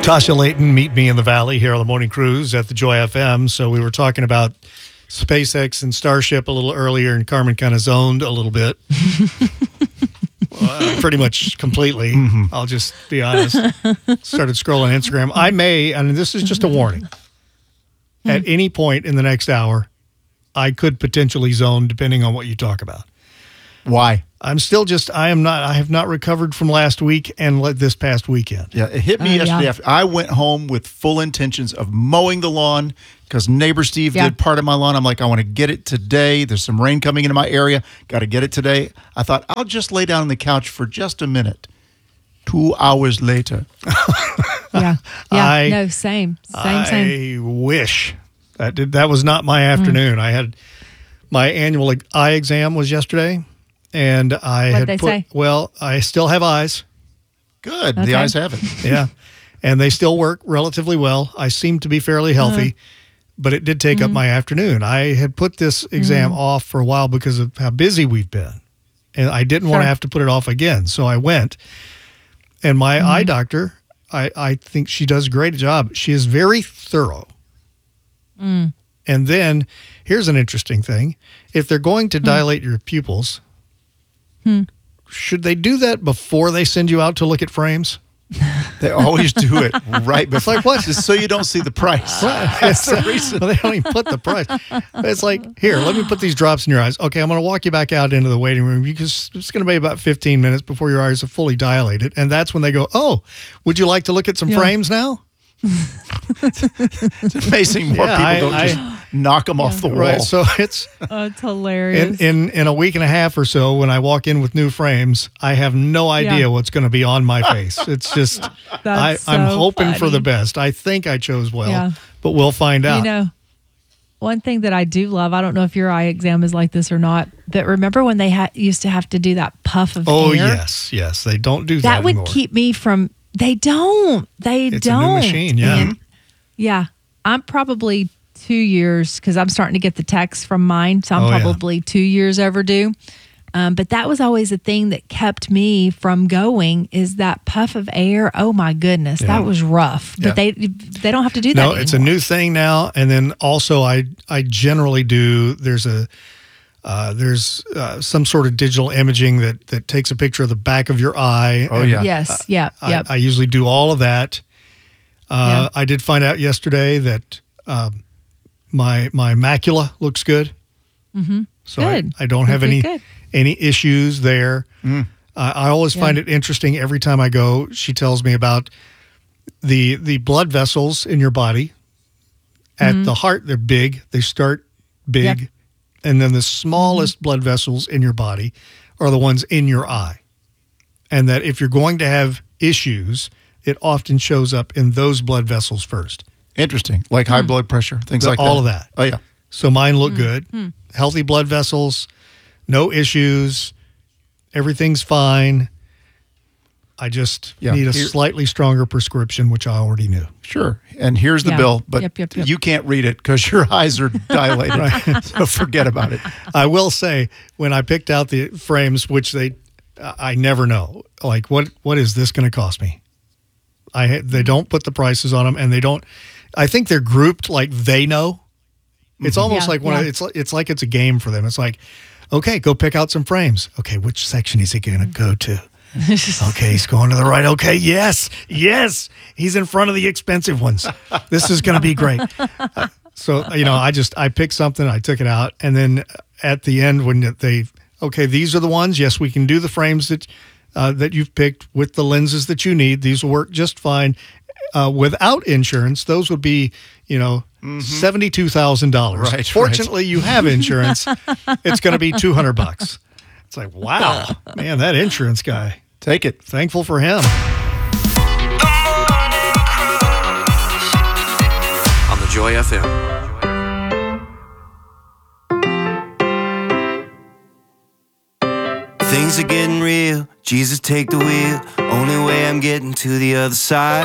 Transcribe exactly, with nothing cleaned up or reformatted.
Tasha Layton, meet me in the valley here on the Morning Cruise at the Joy F M. So we were talking about SpaceX and Starship a little earlier, and Carmen kind of zoned a little bit. Well, pretty much completely. Mm-hmm. I'll just be honest. Started scrolling Instagram. I may, and this is just a warning, mm-hmm. at any point in the next hour, I could potentially zone depending on what you talk about. Why? I'm still just, I am not, I have not recovered from last week and this past weekend. Yeah, it hit me uh, yesterday. Yeah. After I went home with full intentions of mowing the lawn because neighbor Steve yeah. did part of my lawn. I'm like, I want to get it today. There's some rain coming into my area. Got to get it today. I thought, I'll just lay down on the couch for just a minute. Two hours later. yeah. Yeah. I, no, same. Same, I same. I wish that did, that was not my afternoon. Mm. I had my annual eye exam was yesterday. And I What'd had they put, say? well, I still have eyes. Good. Okay. The eyes have it. Yeah. And they still work relatively well. I seem to be fairly healthy, uh-huh. but it did take mm-hmm. up my afternoon. I had put this exam mm-hmm. off for a while because of how busy we've been. And I didn't sure. want to have to put it off again. So I went. And my mm-hmm. eye doctor, I, I think she does a great job. She is very thorough. Mm. And then here's an interesting thing. If they're going to mm. dilate your pupils, Hmm. should they do that before they send you out to look at frames? They always do it right before. It's like, what? Just so you don't see the price. That's the reason. Well, they don't even put the price. It's like, here, let me put these drops in your eyes. Okay, I'm going to walk you back out into the waiting room because it's going to be about fifteen minutes before your eyes are fully dilated. And that's when they go, oh, would you like to look at some yeah. frames now? It's amazing more yeah, people I, don't I, just knock them yeah. off the wall. Right, so it's, oh, it's hilarious. In, in in a week and a half or so, when I walk in with new frames, I have no idea yeah. what's going to be on my face. It's just, I, so I'm hoping funny. for the best. I think I chose well, yeah. but we'll find out. You know, one thing that I do love, I don't know if your eye exam is like this or not, but remember when they ha- used to have to do that puff of oh, air? Oh, yes, yes. They don't do that That would anymore. keep me from, they don't. They it's don't. It's a new machine, yeah. And, yeah. I'm probably two years because I'm starting to get the text from mine. So I'm oh, probably yeah. two years overdue. Um, but that was always a thing that kept me from going is that puff of air. Oh, my goodness. Yeah. That was rough. Yeah. But they they don't have to do that No, anymore. It's a new thing now. And then also I, I generally do, there's a, Uh, there's uh, some sort of digital imaging that, that takes a picture of the back of your eye. Oh, yeah. Yes, uh, yeah, I, yep. I usually do all of that. Uh, yeah. I did find out yesterday that um, my my macula looks good. Mm-hmm. So good. I, I don't have good, any good. any issues there. Mm. Uh, I always yeah. find it interesting every time I go. She tells me about the the blood vessels in your body. At mm-hmm. the heart, they're big. They start big. Yep. And then the smallest mm-hmm. blood vessels in your body are the ones in your eye. And that if you're going to have issues, it often shows up in those blood vessels first. Interesting. Like high mm. blood pressure, things the, like all that. All of that. Oh, yeah. So mine look mm. good. Mm. Healthy blood vessels, no issues. Everything's fine. I just yeah. need a Here. slightly stronger prescription, which I already knew. Sure. And here's the yeah. bill, but yep, yep, yep. you can't read it because your eyes are dilated. Right. So forget about it. I will say, when I picked out the frames, which they, uh, I never know, like, what what is this going to cost me? I They don't put the prices on them, and they don't, I think they're grouped like they know. It's almost yeah, like, when yeah. I, it's, it's like it's a game for them. It's like, okay, go pick out some frames. Okay, which section is he going to go to? Okay, he's going to the right. Okay, yes, yes. He's in front of the expensive ones. This is going to be great. Uh, so, you know, I just, I picked something, I took it out. And then at the end, when they, okay, these are the ones. Yes, we can do the frames that, uh, that you've picked with the lenses that you need. These will work just fine. Uh, without insurance, those would be, you know, mm-hmm. seventy-two thousand dollars. Right, Fortunately, right. you have insurance. It's going to be two hundred bucks. It's like, wow, man, that insurance guy. Take it. Thankful for him. The Morning Cruise on the Joy F M. Things are getting real. Jesus, take the wheel. Only way I'm getting to the other side.